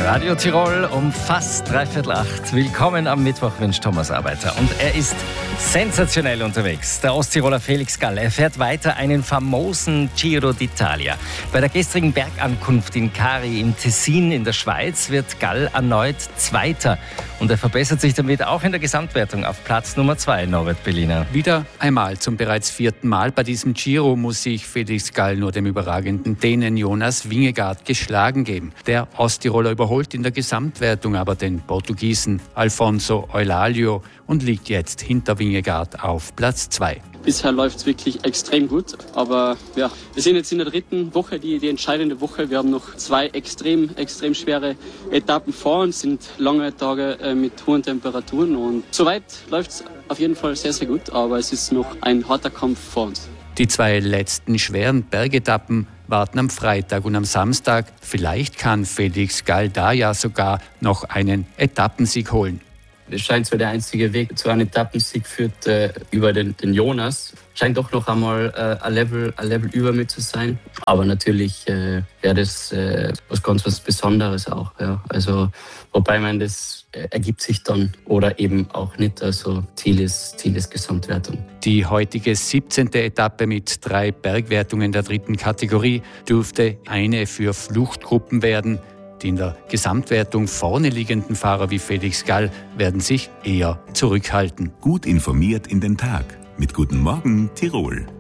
Radio Tirol um fast 7:45. Willkommen am Mittwoch, wünscht Thomas Arbeiter. Und er ist sensationell unterwegs. Der Osttiroler Felix Gall. Er fährt weiter einen famosen Giro d'Italia. Bei der gestrigen Bergankunft in Cari im Tessin in der Schweiz wird Gall erneut Zweiter. Und er verbessert sich damit auch in der Gesamtwertung auf Platz Nummer 2, Norbert Bellina. Wieder einmal, zum bereits 4. Mal bei diesem Giro muss sich Felix Gall nur dem überragenden Dänen Jonas Vingegaard geschlagen geben. Der Osttiroler überholt in der Gesamtwertung aber den Portugiesen Alfonso Eulalio und liegt jetzt hinter Vingegaard auf Platz 2. Bisher läuft es wirklich extrem gut, aber ja, wir sind jetzt in der 3. Woche, die entscheidende Woche. Wir haben noch 2 extrem schwere Etappen vor uns, sind lange Tage mit hohen Temperaturen und soweit läuft es auf jeden Fall sehr, sehr gut, aber es ist noch ein harter Kampf vor uns. Die 2 letzten schweren Bergetappen warten am Freitag und am Samstag. Vielleicht kann Felix Gall da ja sogar noch einen Etappensieg holen. Es scheint so der einzige Weg zu einem Etappensieg führt über den Jonas. Scheint doch noch einmal ein Level über mir zu sein. Aber natürlich wäre das was Besonderes auch. Ja. Also, wobei man das ergibt sich dann oder eben auch nicht. Also Ziel ist Gesamtwertung. Die heutige 17. Etappe mit 3 Bergwertungen der 3. Kategorie dürfte eine für Fluchtgruppen werden. Die in der Gesamtwertung vorne liegenden Fahrer wie Felix Gall werden sich eher zurückhalten. Gut informiert in den Tag mit Guten Morgen Tirol.